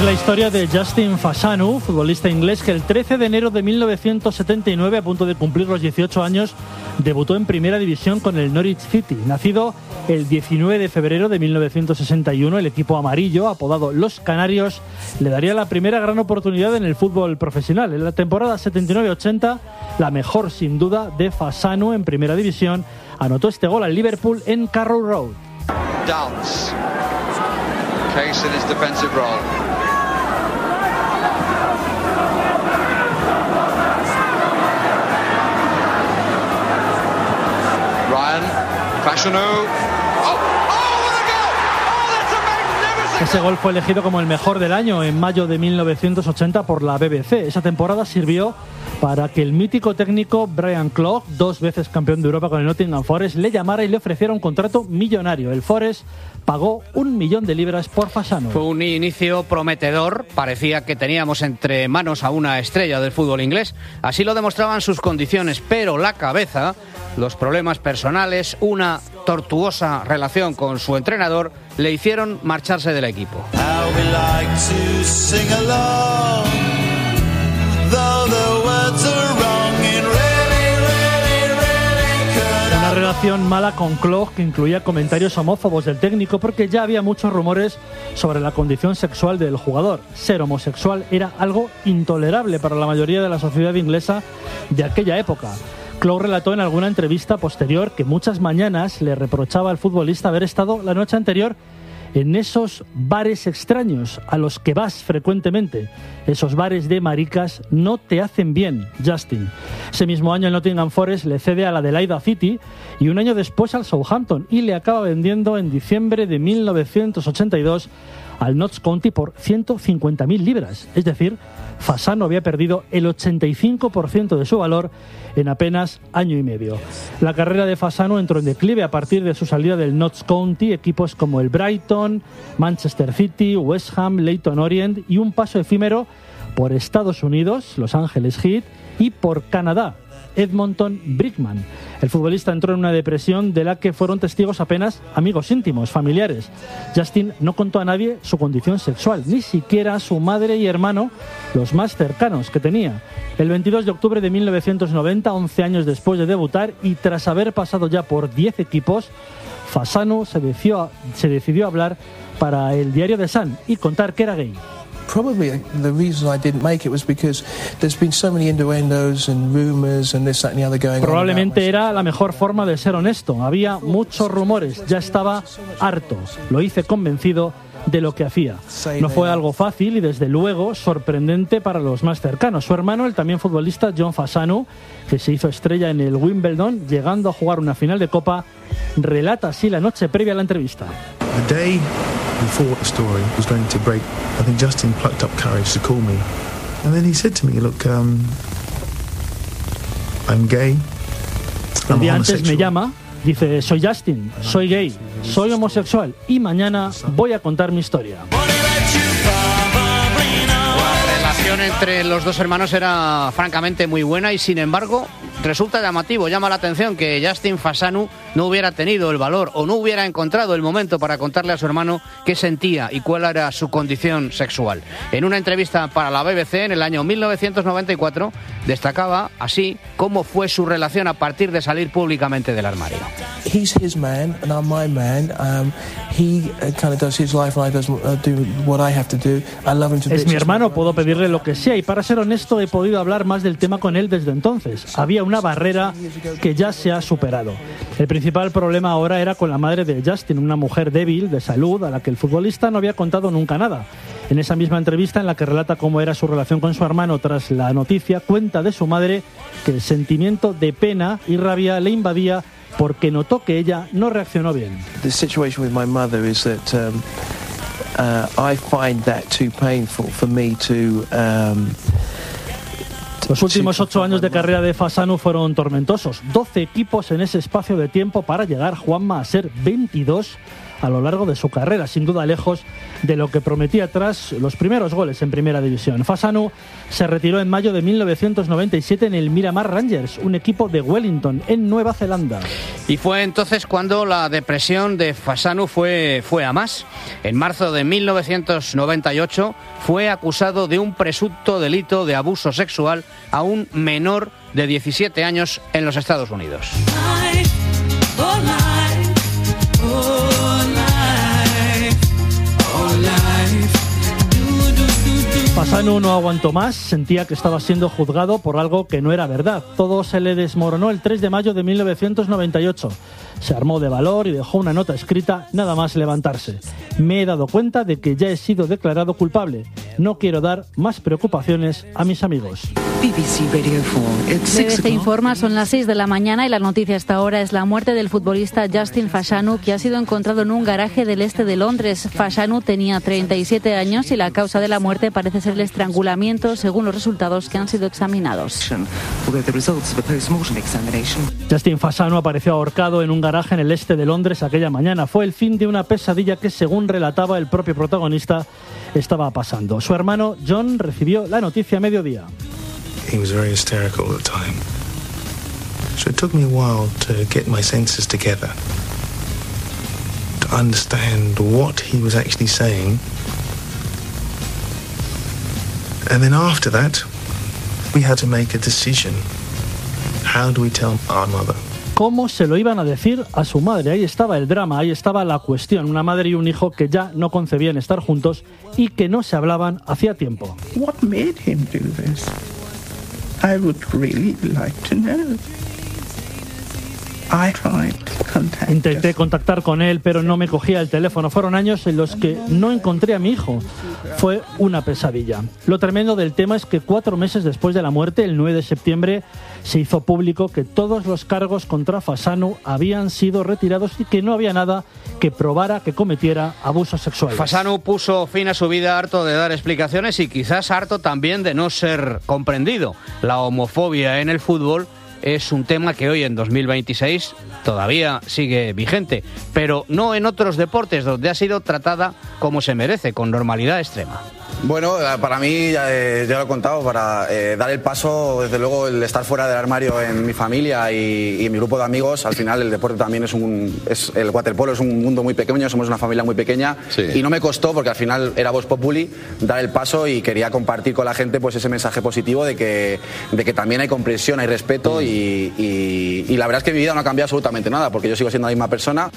la historia de Justin Fashanu, futbolista inglés que el 13 de enero de 1979, a punto de cumplir los 18 años, debutó en Primera División con el Norwich City. Nacido el 19 de febrero de 1961, el equipo amarillo, apodado Los Canarios, le daría la primera gran oportunidad en el fútbol profesional. En la temporada 79-80, la mejor sin duda de Fashanu en Primera División, anotó este gol al Liverpool en Carrow Road. Downs. Case in his defensive role. Ryan, Fashanu. Ese gol fue elegido como el mejor del año en mayo de 1980 por la BBC. Esa temporada sirvió para que el mítico técnico Brian Clough, 2 veces campeón de Europa con el Nottingham Forest, le llamara y le ofreciera un contrato millonario. El Forest pagó 1 millón de libras por Fashanu. Fue un inicio prometedor, parecía que teníamos entre manos a una estrella del fútbol inglés. Así lo demostraban sus condiciones, pero la cabeza, los problemas personales, una tortuosa relación con su entrenador, le hicieron marcharse del equipo. Una relación mala con Clough que incluía comentarios homófobos del técnico, porque ya había muchos rumores sobre la condición sexual del jugador. Ser homosexual era algo intolerable para la mayoría de la sociedad inglesa de aquella época. Clough relató en alguna entrevista posterior que muchas mañanas le reprochaba al futbolista haber estado la noche anterior en esos bares extraños a los que vas frecuentemente. Esos bares de maricas no te hacen bien, Justin. Ese mismo año el Nottingham Forest le cede al Adelaide City y un año después al Southampton, y le acaba vendiendo en diciembre de 1982 al Notts County por 150.000 libras. Es decir, Fashanu había perdido el 85% de su valor en apenas año y medio. La carrera de Fashanu entró en declive a partir de su salida del Notts County. Equipos como el Brighton, Manchester City, West Ham, Leyton Orient, y un paso efímero por Estados Unidos, Los Ángeles Heat, y por Canadá, Edmonton Brickman. El futbolista entró en una depresión de la que fueron testigos apenas amigos íntimos, familiares. Justin no contó a nadie su condición sexual, ni siquiera a su madre y hermano, los más cercanos que tenía. El 22 de octubre de 1990, 11 años después de debutar y tras haber pasado ya por 10 equipos, Fashanu se decidió a hablar para el diario The Sun y contar que era gay. Probably the reason I didn't make it was because there's been so many innuendos and rumors and this, that and the other going on. Probablemente era la mejor forma de ser honesto. Había muchos rumores, ya estaba harto. Lo hice convencido de lo que hacía. No fue algo fácil y desde luego sorprendente para los más cercanos. Su hermano, el también futbolista John Fashanu, que se hizo estrella en el Wimbledon, llegando a jugar una final de Copa, relata así la noche previa a la entrevista. The day before the story was going to break, I think Justin plucked up courage to call me. And then he said to me, look, I'm gay. El día antes me llama, dice, soy Justin, soy gay, soy homosexual y mañana voy a contar mi historia. La relación entre los dos hermanos era francamente muy buena y sin embargo resulta llamativo, llama la atención que Justin Fashanu no hubiera tenido el valor o no hubiera encontrado el momento para contarle a su hermano qué sentía y cuál era su condición sexual. En una entrevista para la BBC en el año 1994 destacaba así cómo fue su relación a partir de salir públicamente del armario. He's his man and I'm my man. He kind of does his life and I do what I have to do. I love him to bits. Es mi hermano, puedo pedirle lo que sea y para ser honesto he podido hablar más del tema con él desde entonces. Había una barrera que ya se ha superado. El principal problema ahora era con la madre de Justin, una mujer débil de salud a la que el futbolista no había contado nunca nada. En esa misma entrevista en la que relata cómo era su relación con su hermano tras la noticia, cuenta de su madre que el sentimiento de pena y rabia le invadía porque notó que ella no reaccionó bien. The situation with my mother is that I find that too painful for me to Los últimos 8 años de carrera de Fashanu fueron tormentosos. 12 equipos en ese espacio de tiempo para llegar, Juanma, a ser 22 a lo largo de su carrera, sin duda lejos de lo que prometía tras los primeros goles en Primera División. Fasanu se retiró en mayo de 1997 en el Miramar Rangers, un equipo de Wellington, en Nueva Zelanda. Y fue entonces cuando la depresión de Fasanu fue a más. En marzo de 1998 fue acusado de un presunto delito de abuso sexual a un menor de 17 años en los Estados Unidos. Fasanu no aguantó más, sentía que estaba siendo juzgado por algo que no era verdad. Todo se le desmoronó el 3 de mayo de 1998. Se armó de valor y dejó una nota escrita nada más levantarse. Me he dado cuenta de que ya he sido declarado culpable. No quiero dar más preocupaciones a mis amigos. BBC informa, son las 6 de la mañana y la noticia hasta ahora es la muerte del futbolista Justin Fashanu, que ha sido encontrado en un garaje del este de Londres. Fashanu tenía 37 años y la causa de la muerte parece ser el estrangulamiento, según los resultados que han sido examinados. Justin Fashanu apareció ahorcado en un garaje en el este de Londres aquella mañana. Fue el fin de una pesadilla que, según relataba el propio protagonista, estaba pasando. Su hermano John recibió la noticia a mediodía. He was very hysterical at the time. So it took me a while to get my senses together, to understand what he was actually saying. And then after that, we had to make a decision. How do we tell our mother? ¿Cómo se lo iban a decir a su madre? Ahí estaba el drama, ahí estaba la cuestión. Una madre y un hijo que ya no concebían estar juntos y que no se hablaban hacía tiempo. What made him do this? I would really like to know. Intenté contactar con él, pero no me cogía el teléfono. Fueron años en los que no encontré a mi hijo. Fue una pesadilla. Lo tremendo del tema es que 4 meses después de la muerte, el 9 de septiembre, se hizo público que todos los cargos contra Fasanu habían sido retirados y que no había nada que probara que cometiera abusos sexuales. Fasanu puso fin a su vida harto de dar explicaciones y quizás harto también de no ser comprendido. La homofobia en el fútbol es un tema que hoy en 2026 todavía sigue vigente, pero no en otros deportes donde ha sido tratada como se merece, con normalidad extrema. Bueno, para mí, ya lo he contado, para dar el paso, desde luego el estar fuera del armario en mi familia y mi grupo de amigos, al final el deporte también el waterpolo es un mundo muy pequeño, somos una familia muy pequeña, sí. Y no me costó porque al final era Vox Populi dar el paso y quería compartir con la gente pues ese mensaje positivo de que también hay comprensión, hay respeto y la verdad es que mi vida no ha cambiado absolutamente nada porque yo sigo siendo la misma persona.